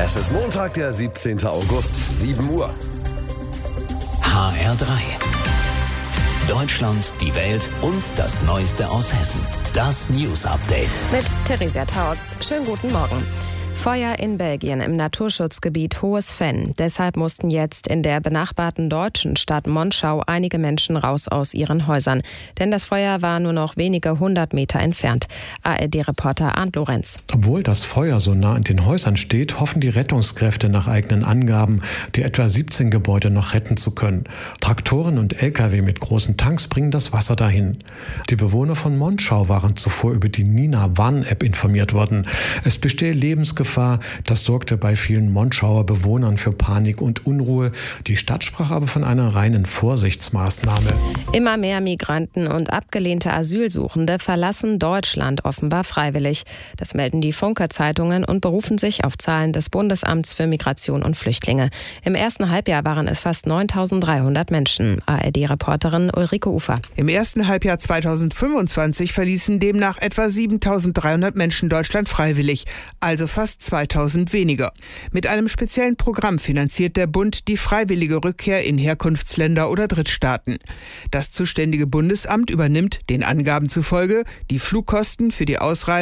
Es ist Montag, der 17. August, 7 Uhr. HR3. Deutschland, die Welt und das Neueste aus Hessen. Das News Update. Mit Theresia Tautz. Schönen guten Morgen. Feuer in Belgien im Naturschutzgebiet Hohes Venn. Deshalb mussten jetzt in der benachbarten deutschen Stadt Monschau einige Menschen raus aus ihren Häusern. Denn das Feuer war nur noch wenige 100 Meter entfernt. ARD-Reporter Arndt Lorenz. Obwohl das Feuer so nah an den Häusern steht, hoffen die Rettungskräfte nach eigenen Angaben, die etwa 17 Gebäude noch retten zu können. Traktoren und Lkw mit großen Tanks bringen das Wasser dahin. Die Bewohner von Monschau waren zuvor über die Nina-Warn-App informiert worden. Es bestehe Lebensgefahr. Das sorgte bei vielen Monschauer Bewohnern für Panik und Unruhe. Die Stadt sprach aber von einer reinen Vorsichtsmaßnahme. Immer mehr Migranten und abgelehnte Asylsuchende verlassen Deutschland offenbar freiwillig. Das melden die Funke-Zeitungen und berufen sich auf Zahlen des Bundesamts für Migration und Flüchtlinge. Im ersten Halbjahr waren es fast 9.300 Menschen. ARD-Reporterin Ulrike Ufer. Im ersten Halbjahr 2025 verließen demnach etwa 7.300 Menschen Deutschland freiwillig, also fast 2.000 weniger. Mit einem speziellen Programm finanziert der Bund die freiwillige Rückkehr in Herkunftsländer oder Drittstaaten. Das zuständige Bundesamt übernimmt, den Angaben zufolge, die Flugkosten für die Ausreise